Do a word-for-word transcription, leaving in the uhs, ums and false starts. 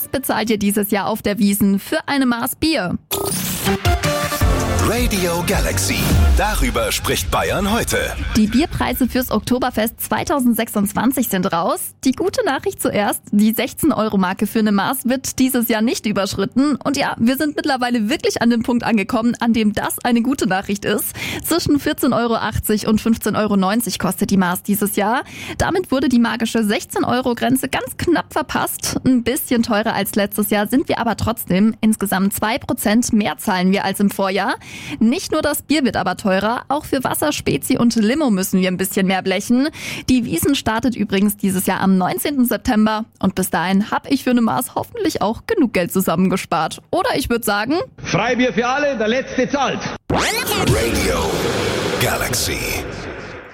bezahlt ihr dieses Jahr auf der Wiesn für eine Maß Bier? Radio Galaxy. Darüber spricht Bayern heute. Die Bierpreise fürs Oktoberfest zweitausendsechsundzwanzig sind raus. Die gute Nachricht zuerst, die sechzehn-Euro-Marke für eine Maß wird dieses Jahr nicht überschritten. Und ja, wir sind mittlerweile wirklich an dem Punkt angekommen, an dem das eine gute Nachricht ist. Zwischen vierzehn Euro achtzig und fünfzehn Euro neunzig kostet die Maß dieses Jahr. Damit wurde die magische sechzehn-Euro-Grenze ganz knapp verpasst. Ein bisschen teurer als letztes Jahr sind wir aber trotzdem. Insgesamt zwei Prozent mehr zahlen wir als im Vorjahr. Nicht nur das Bier wird aber teurer, auch für Wasser, Spezi und Limo müssen wir ein bisschen mehr blechen. Die Wiesn startet übrigens dieses Jahr am neunzehnten September und bis dahin habe ich für eine Maß hoffentlich auch genug Geld zusammengespart. Oder ich würde sagen... Freibier für alle, der Letzte zahlt. Radio Galaxy.